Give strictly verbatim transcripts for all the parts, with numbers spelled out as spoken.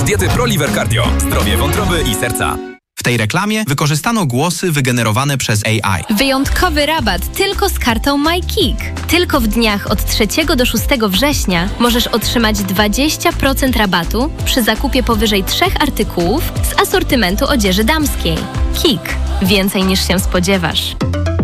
diety ProLiver Cardio. Zdrowie wątroby i serca. W tej reklamie wykorzystano głosy wygenerowane przez A I. Wyjątkowy rabat tylko z kartą MyKick. Tylko w dniach od trzeciego do szóstego września możesz otrzymać dwadzieścia procent rabatu przy zakupie powyżej trzech artykułów z asortymentu odzieży damskiej. Kik. Więcej niż się spodziewasz.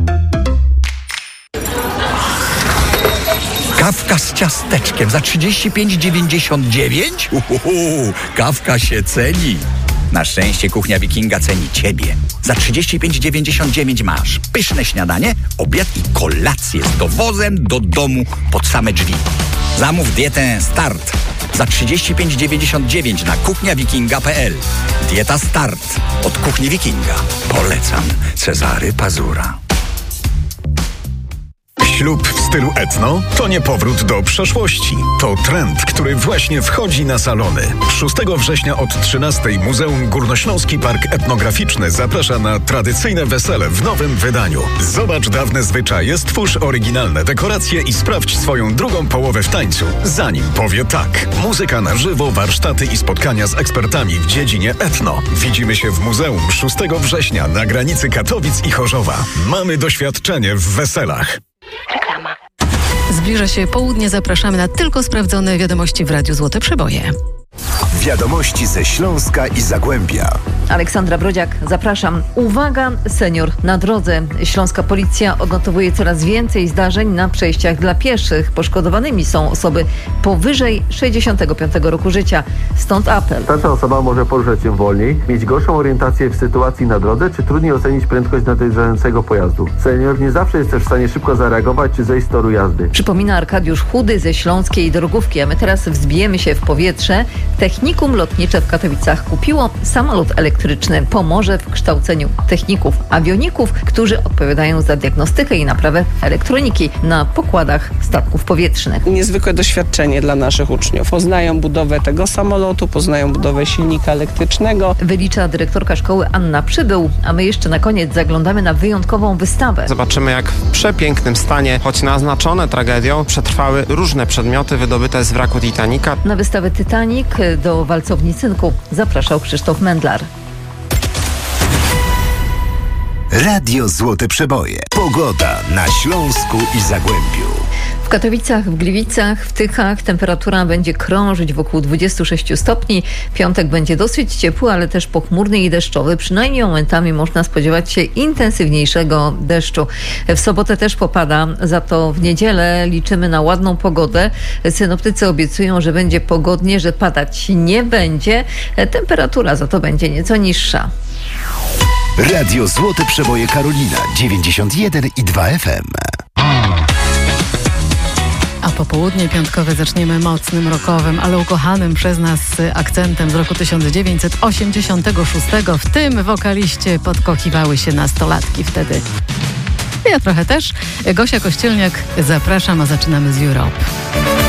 Kawka z ciasteczkiem za trzydzieści pięć dziewięćdziesiąt dziewięć? Uhuhu, kawka się ceni. Na szczęście Kuchnia Wikinga ceni Ciebie. Za trzydzieści pięć dziewięćdziesiąt dziewięć masz pyszne śniadanie, obiad i kolację z dowozem do domu pod same drzwi. Zamów dietę Start za trzydzieści pięć dziewięćdziesiąt dziewięć na kuchnia wikinga kropka p l. Dieta Start od Kuchni Wikinga. Polecam. Cezary Pazura. Ślub w stylu etno to nie powrót do przeszłości. To trend, który właśnie wchodzi na salony. szóstego września od trzynastej Muzeum Górnośląski Park Etnograficzny zaprasza na tradycyjne wesele w nowym wydaniu. Zobacz dawne zwyczaje, stwórz oryginalne dekoracje i sprawdź swoją drugą połowę w tańcu, zanim powie tak. Muzyka na żywo, warsztaty i spotkania z ekspertami w dziedzinie etno. Widzimy się w muzeum szóstego września na granicy Katowic i Chorzowa. Mamy doświadczenie w weselach. Reklama. Zbliża się południe, zapraszamy na tylko sprawdzone wiadomości w Radiu Złote Przeboje. Wiadomości ze Śląska i Zagłębia. Aleksandra Brodziak, zapraszam. Uwaga, senior na drodze. Śląska policja odnotowuje coraz więcej zdarzeń na przejściach dla pieszych. Poszkodowanymi są osoby powyżej sześćdziesiątego piątego roku życia. Stąd apel. Starsza osoba może poruszać się wolniej, mieć gorszą orientację w sytuacji na drodze, czy trudniej ocenić prędkość nadjeżdżającego pojazdu. Senior nie zawsze jest też w stanie szybko zareagować, czy zejść z toru jazdy. Przypomina Arkadiusz Chudy ze Śląskiej Drogówki, a my teraz wzbijemy się w powietrze. Technikum lotnicze w Katowicach kupiło samolot elektryczny. Pomoże w kształceniu techników awioników, którzy odpowiadają za diagnostykę i naprawę elektroniki na pokładach statków powietrznych. Niezwykłe doświadczenie dla naszych uczniów. Poznają budowę tego samolotu, poznają budowę silnika elektrycznego. Wylicza dyrektorka szkoły Anna Przybył, a my jeszcze na koniec zaglądamy na wyjątkową wystawę. Zobaczymy, jak w przepięknym stanie, choć naznaczone tragedią, przetrwały różne przedmioty wydobyte z wraku Titanica. Na wystawę Titanic do walcowni cynku zapraszał Krzysztof Mendlar. Radio Złote Przeboje. Pogoda na Śląsku i Zagłębiu. W Katowicach, w Gliwicach, w Tychach temperatura będzie krążyć wokół dwudziestu sześciu stopni. Piątek będzie dosyć ciepły, ale też pochmurny i deszczowy. Przynajmniej momentami można spodziewać się intensywniejszego deszczu. W sobotę też popada, za to w niedzielę liczymy na ładną pogodę. Synoptycy obiecują, że będzie pogodnie, że padać nie będzie. Temperatura za to będzie nieco niższa. Radio Złote Przeboje Karolina dziewięćdziesiąt jeden i dwa F M. A popołudnie piątkowe zaczniemy mocnym rockowym, ale ukochanym przez nas akcentem z roku tysiąc dziewięćset osiemdziesiątego szóstego. W tym wokaliście podkochiwały się nastolatki wtedy. Ja trochę też. Gosia Kościelniak, zapraszam, a zaczynamy z Europe.